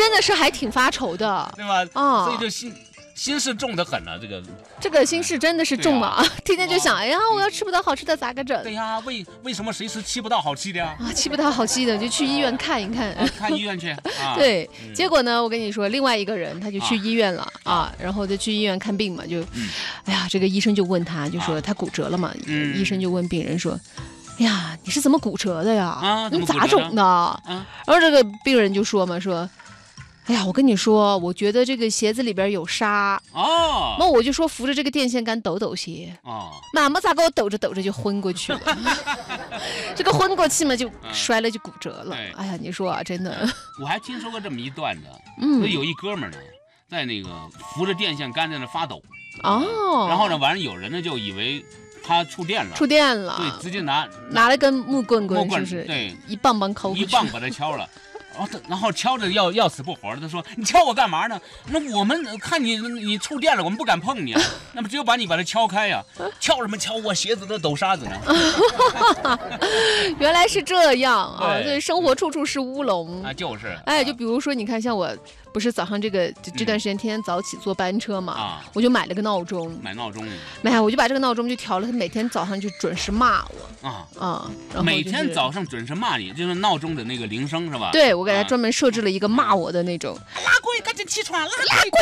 真的是还挺发愁的， 对吧？ 啊， 所以这心是重得很了， 这个心事真的是重啊！天天就想，哎呀，我要吃不到好吃的咋个整？ 对呀，为什么谁是吃不到好吃的呀？ 啊，吃不到好吃的就去医院看一看， 看医院去。 对，结果呢，我跟你说，另外一个人他就去医院了啊，然后就去医院看病嘛，就，哎呀，这个医生就问他，就说他骨折了嘛，医生就问病人说。哎呀，你是怎么骨折的呀？你咋肿的？然后这个病人就说嘛，说，哎呀，我跟你说，我觉得这个鞋子里边有沙哦。那我就说扶着这个电线杆抖抖鞋哦，妈妈咋给我抖着抖着就昏过去了？这个昏过去嘛，就摔了就骨折了。哎呀，你说啊，真的。 我还听说过这么一段子，有一哥们儿呢，在那个扶着电线杆在那发抖哦，然后呢，完了有人呢就以为。他触电了，对，直接拿了根木棍，是不是？ 对， 一棒棒敲， 一棒把他敲了，然后敲着要死不活的，他说：“你敲我干嘛呢？那我们看你触电了，我们不敢碰你啊，那么只有把它敲开呀，敲什么敲？我鞋子都抖沙子呢。” 原来是这样啊！所以生活处处是乌龙啊，就是。 哎，就比如说，你看，像我。不是早上这段时间天天早起坐班车嘛，我就买了个闹钟， 买闹钟， 我就把这个闹钟就调了，他每天早上就准时骂我每天早上准时骂你，就是闹钟的那个铃声是吧？ 对，我给他专门设置了一个骂我的那种， 拉贵赶紧起床，拉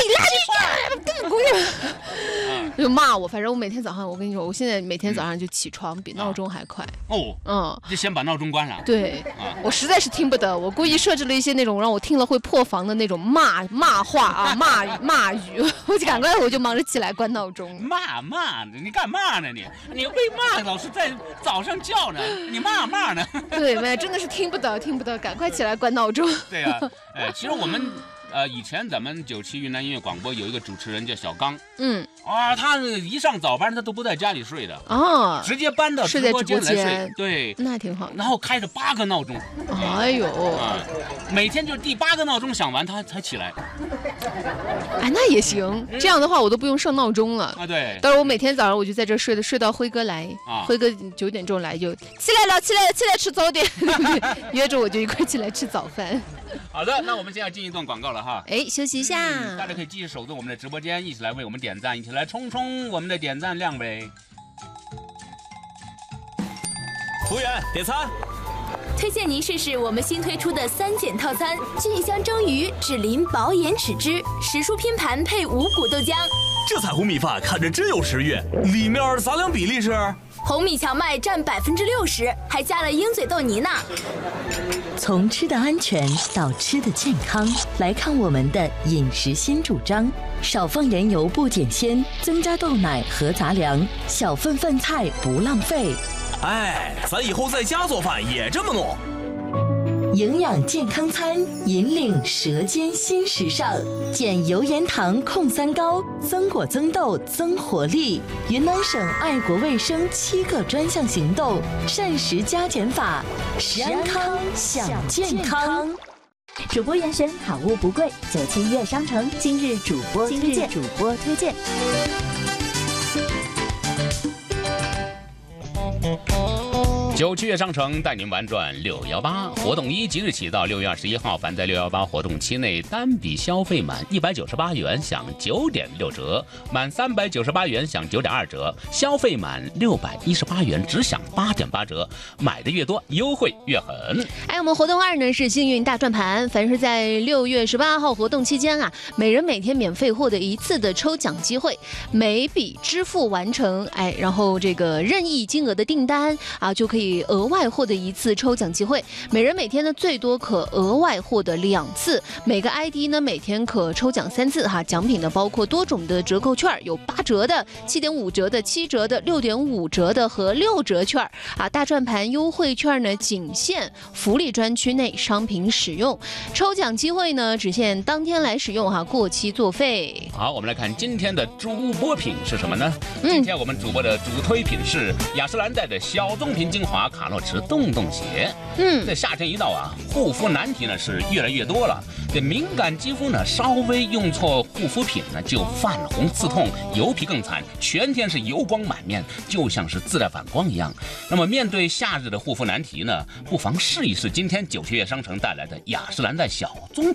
贵，就骂我，反正我每天早上，我跟你说，我现在每天早上就起床比闹钟还快就先把闹钟关上。 对，我实在是听不得，我故意设置了一些那种让我听了会破防的那种骂话啊，骂语，我就赶快我就忙着起来关闹钟。 骂你干嘛呢你为嘛老是在早上叫呢？你骂呢？ 对，真的是听不得，赶快起来关闹钟。 对呀，其实我们以前咱们97云南音乐广播有一个主持人叫小刚，他一上早班他都不在家里睡的直接搬到直播间来睡，对， 那挺好。 然后开着8个闹钟， 哎呦， 每天就第8个闹钟响完他才起来。 哎，那也行，这样的话我都不用设闹钟了啊。对， 到时候我每天早上我就在这睡到辉哥来，辉哥9点钟来就起来吃早点，约着我就一块起来吃早饭。 好的，那我们现在进一段广告了哈。 休息一下， 大家可以继续守住我们的直播间，一起来为我们点赞，一起来冲我们的点赞量呗。 服务员，点餐。 推荐您试试我们新推出的3减套餐：菌香蒸鱼、脂淋薄盐豉汁、时蔬拼盘配五谷豆浆。 这彩虹米饭看着真有食欲，里面杂粮比例是？ 红米荞麦占60%，还加了鹰嘴豆泥呢。 从吃的安全到吃的健康，来看我们的饮食新主张：少放盐油不减鲜，增加豆奶和杂粮，小份饭菜不浪费。 咱以后在家做饭也这么弄。 营养健康餐，引领舌尖新时尚，减油盐糖控3高，增果增豆增活力。云南省爱国卫生7个专项行动，膳食加减法，食安康享健康。 主播严选，好物不贵，97音乐商城今日主播推荐。 97月商城带您玩转618活动1即日起到6月21号，凡在618活动期内单笔消费满198元享9.6折，满398元享9.2折，消费满618元只享8.8折，买的越多优惠越狠。 我们活动2呢是幸运大转盘，凡是在6月18号活动期间每人每天免费获得1次的抽奖机会，每笔支付完成然后这个任意金额的订单就可以额外获得1次抽奖机会，每人每天呢最多可额外获得2次，每个 ID 呢每天可抽奖3次奖品呢包括多种的折扣券，有8折的、7.5折的、7折的、6.5折的和6折券大转盘优惠券呢仅限福利专区内商品使用，抽奖机会呢只限当天来使用过期作废。 好，我们来看今天的主播品是什么呢？今天我们主播的主推品是雅诗兰黛的小棕瓶精华卡洛驰洞洞鞋。这夏天一到护肤难题呢是越来越多了。这敏感肌肤呢稍微用错护肤品呢就泛红刺痛，油皮更惨，全天是油光满面，就像是自带反光一样。那么面对夏日的护肤难题呢，不妨试一试今天97月商城带来的雅诗兰黛小棕